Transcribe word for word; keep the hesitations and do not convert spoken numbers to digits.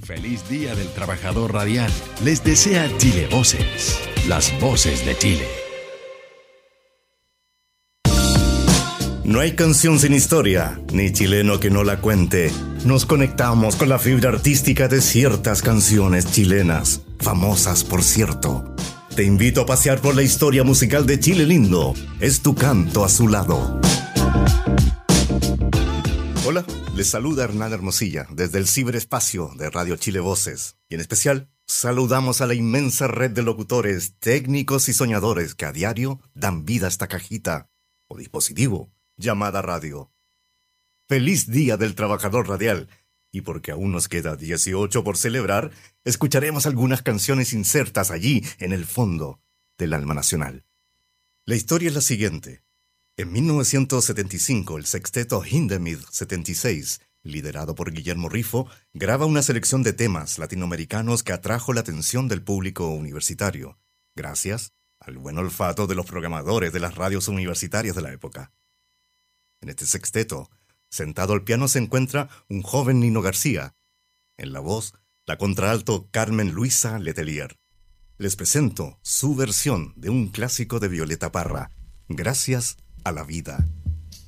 Feliz Día del Trabajador Radial. Les desea Chile Voces, las voces de Chile. No hay canción sin historia, ni chileno que no la cuente. Nos conectamos con la fibra artística de ciertas canciones chilenas, famosas por cierto. Te invito a pasear por la historia musical de Chile lindo. Es tu canto a su lado. Hola, les saluda Hernán Hermosilla desde el ciberespacio de Radio Chile Voces. Y en especial, saludamos a la inmensa red de locutores, técnicos y soñadores que a diario dan vida a esta cajita o dispositivo llamada radio. ¡Feliz Día del Trabajador Radial! Y porque aún nos queda dieciocho por celebrar, escucharemos algunas canciones insertas allí en el fondo del alma nacional. La historia es la siguiente. En mil novecientos setenta y cinco, el sexteto Hindemith setenta y seis, liderado por Guillermo Rifo, graba una selección de temas latinoamericanos que atrajo la atención del público universitario, gracias al buen olfato de los programadores de las radios universitarias de la época. En este sexteto, sentado al piano se encuentra un joven Nino García. En la voz, la contralto Carmen Luisa Letelier. Les presento su versión de un clásico de Violeta Parra, Gracias a la vida.